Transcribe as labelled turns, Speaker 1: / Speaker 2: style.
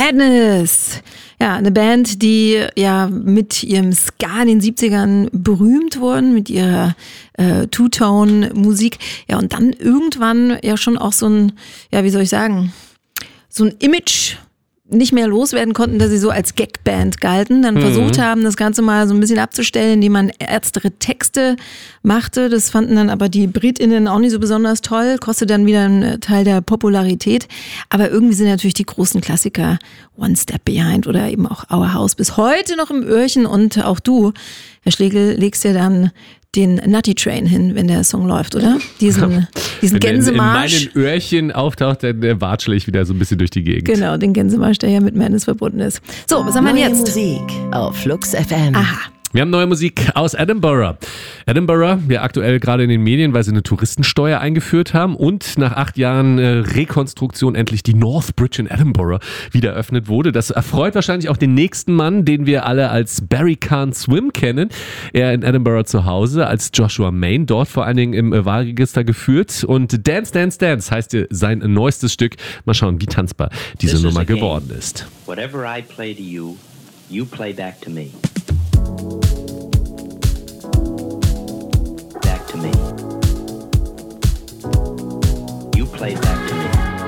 Speaker 1: Madness. Ja, eine Band, die ja mit ihrem Ska in den 70ern berühmt wurden, mit ihrer Two-Tone-Musik. Ja, und dann irgendwann ja schon auch so ein, ja, wie soll ich sagen, so ein Image nicht mehr loswerden konnten, dass sie so als Gagband galten, dann versucht haben, das Ganze mal so ein bisschen abzustellen, indem man ernstere Texte machte. Das fanden dann aber die BritInnen auch nicht so besonders toll, kostet dann wieder einen Teil der Popularität. Aber irgendwie sind natürlich die großen Klassiker One Step Behind oder eben auch Our House bis heute noch im Öhrchen. Und auch du, Herr Schlegel, legst ja dann den Nutty Train hin, wenn der Song läuft, oder? Diesen Gänsemarsch.
Speaker 2: Wenn in meinen Öhrchen auftaucht, dann watschle ich wieder so ein bisschen durch die Gegend.
Speaker 1: Genau, den Gänsemarsch, der ja mit Madness verbunden ist. So, was haben wir denn jetzt?
Speaker 3: Musik auf Flux FM.
Speaker 1: Aha.
Speaker 2: Wir haben neue Musik aus Edinburgh. Edinburgh, ja aktuell gerade in den Medien, weil sie eine Touristensteuer eingeführt haben und nach 8 Jahren Rekonstruktion endlich die North Bridge in Edinburgh wieder eröffnet wurde. Das erfreut wahrscheinlich auch den nächsten Mann, den wir alle als Barry Can't Swim kennen. Er in Edinburgh zu Hause als Joshua Mayne, dort vor allen Dingen im Wahlregister geführt. Und Dance, Dance, Dance heißt sein neuestes Stück. Mal schauen, wie tanzbar diese Nummer geworden ist.
Speaker 4: Whatever I play to you, you play back to me.